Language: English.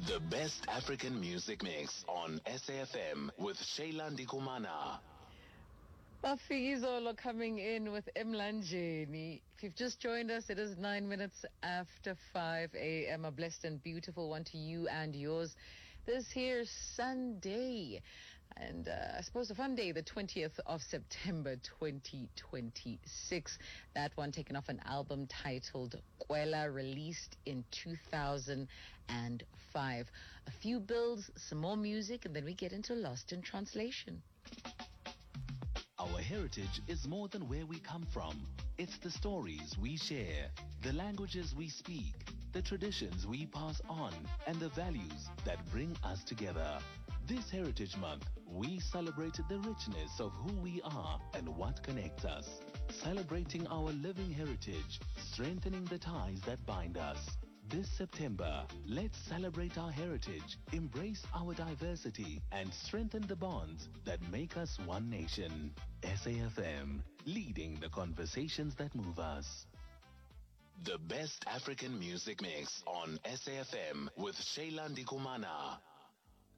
The best African music mix on SAFM with Shayla Ndikumana. Bafizolo coming in with Emlanjeni. If you've just joined us, it is 9 minutes after 5 a.m. A blessed and beautiful one to you and yours. This here Sunday, and I suppose a fun day, the 20th of September 2026. That one taken off an album titled Kwela, released in 2005. A few builds, some more music, and then we get into Lost in Translation. Our heritage is more than where we come from. It's the stories we share, the languages we speak, the traditions we pass on, and the values that bring us together. This Heritage Month, we celebrated the richness of who we are and what connects us. Celebrating our living heritage, strengthening the ties that bind us. This September, let's celebrate our heritage, embrace our diversity, and strengthen the bonds that make us one nation. SAFM, leading the conversations that move us. The best African music mix on SAFM with Shayla Ndikumana.